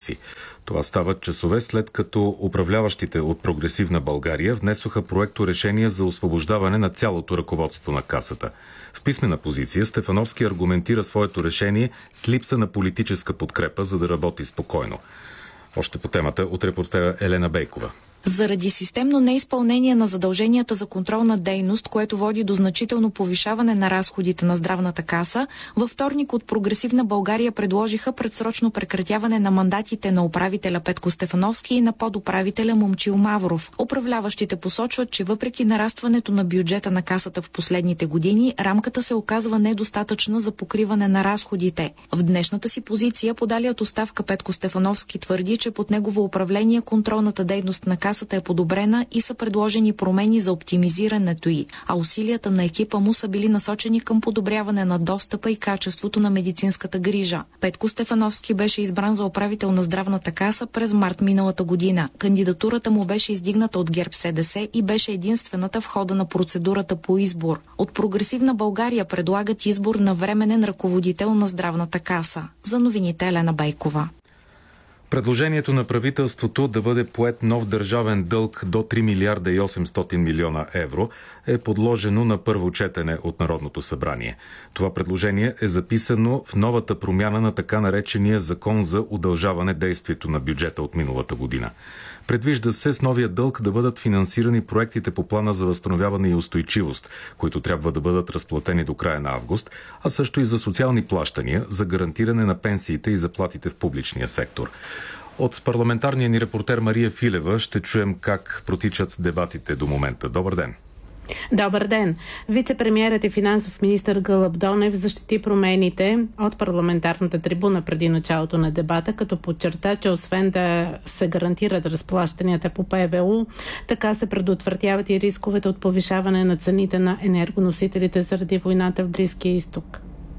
си. Това става часове след като управляващите от Прогресивна България внесоха проекто решение за освобождаване на цялото ръководство на Касата. В писмена позиция Стефановски аргументира своето решение с липса на политическа подкрепа, за да работи спокойно. Още по темата от репортера Елена Бейкова. Заради системно неизпълнение на задълженията за контролна дейност, което води до значително повишаване на разходите на здравната каса, във вторник от Прогресивна България предложиха предсрочно прекратяване на мандатите на управителя Петко Стефановски и на подуправителя Момчил Мавров. Управляващите посочват, че въпреки нарастването на бюджета на касата в последните години, рамката се оказва недостатъчна за покриване на разходите. В днешната си позиция подалият оставка Петко Стефановски твърди, че под негово управление контролната дейност на касата е подобрена и са предложени промени за оптимизирането й, а усилията на екипа му са били насочени към подобряване на достъпа и качеството на медицинската грижа. Петко Стефановски беше избран за управител на здравната каса през март миналата година. Кандидатурата му беше издигната от ГЕРБ-СДС и беше единствената в хода на процедурата по избор. От Прогресивна България предлагат избор на временен ръководител на здравната каса. За новините Елена Бейкова. Предложението на правителството да бъде поет нов държавен дълг до 3 милиарда и 800 милиона евро е подложено на първо четене от Народното събрание. Това предложение е записано в новата промяна на така наречения закон за удължаване действието на бюджета от миналата година. Предвижда се с новия дълг да бъдат финансирани проектите по плана за възстановяване и устойчивост, които трябва да бъдат разплатени до края на август, а също и за социални плащания за гарантиране на пенсиите и заплатите в публичния сектор. От парламентарния ни репортер Мария Филева ще чуем как протичат дебатите до момента. Добър ден! Добър ден! Вице-премиерът и финансов министър Гълъб Донев защити промените от парламентарната трибуна преди началото на дебата, като подчерта, че освен да се гарантират разплащанията по ПВУ, така се предотвратяват и рисковете от повишаване на цените на енергоносителите заради войната в Близкия изток.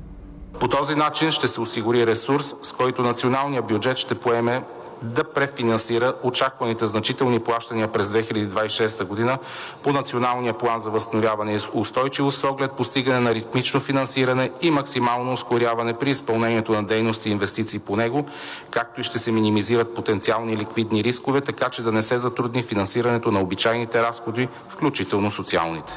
По този начин ще се осигури ресурс, с който националният бюджет ще поеме да префинансира очакваните значителни плащания през 2026 година по Националния план за възстановяване и устойчивост с оглед постигане на ритмично финансиране и максимално ускоряване при изпълнението на дейности и инвестиции по него, както и ще се минимизират потенциални ликвидни рискове, така че да не се затрудни финансирането на обичайните разходи, включително социалните.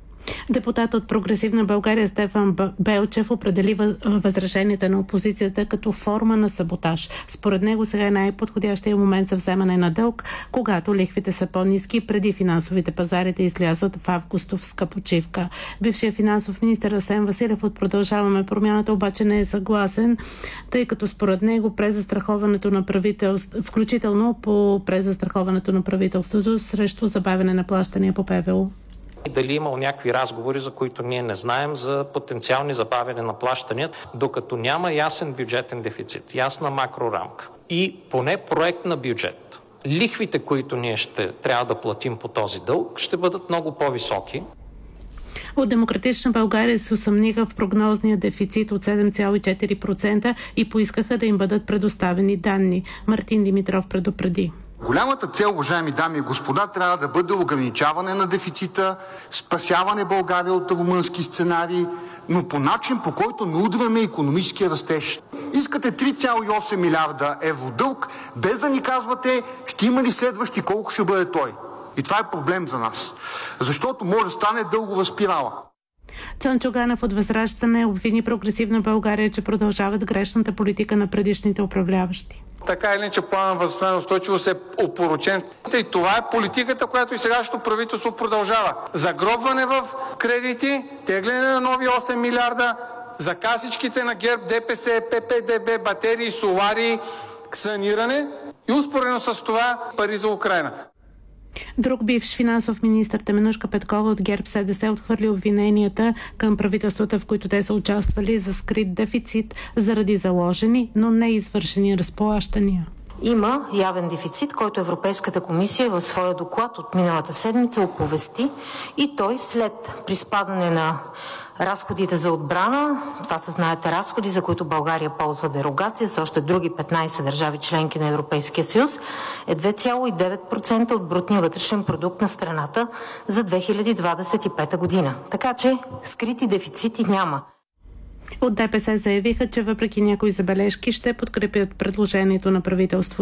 Депутат от Прогресивна България Стефан Белчев определи възраженията на опозицията като форма на саботаж. Според него сега е най-подходящия момент за вземане на дълг, когато лихвите са по-ниски, преди финансовите пазари да излязат в августовска почивка. Бившият финансов министър Асен Василев от Продължаваме промяната обаче не е съгласен, тъй като според него презастраховането на правителството, включително по презастраховането на правителството срещу забавяне на плащания по ПВУ. Дали имал някакви разговори, за които ние не знаем, за потенциални забавяне на плащания, докато няма ясен бюджетен дефицит, ясна макрорамка и поне проект на бюджет. Лихвите, които ние ще трябва да платим по този дълг, ще бъдат много по-високи. От Демократична България се усъмниха в прогнозния дефицит от 7,4% и поискаха да им бъдат предоставени данни. Мартин Димитров предупреди. Голямата цел, уважаеми дами и господа, трябва да бъде ограничаване на дефицита, спасяване България от румънски сценарии, но по начин, по който не удряме икономическия растеж. Искате 3,8 милиарда евро дълг, без да ни казвате ще има ли следващи, колко ще бъде той. И това е проблем за нас, защото може да стане дългова спирала. Цончо Ганев от Възраждане обвини Прогресивна България, че продължават грешната политика на предишните управляващи. Така или иначе планът за възстановяване и устойчивост е опорочен. И това е политиката, която и сегашното правителство продължава. Загробване в кредити, тегляне на нови 8 милиарда, за касичките на ГЕРБ, ДПС, ППДБ, батерии, солари, саниране и успоредно с това пари за Украйна. Друг бивш финансов министър Теменужка Петкова от ГЕРБ-СДС отхвърли обвиненията към правителствата, в които те са участвали, за скрит дефицит заради заложени, но не извършени разплащания. Има явен дефицит, който Европейската комисия в своя доклад от миналата седмица оповести и той след приспадане на разходите за отбрана, това са, знаете, разходи, за които България ползва дерогация с още други 15 държави членки на Европейския съюз, е 2,9% от брутния вътрешен продукт на страната за 2025 година. Така че скрити дефицити няма. От ДПС заявиха, че въпреки някои забележки ще подкрепят предложението на правителството.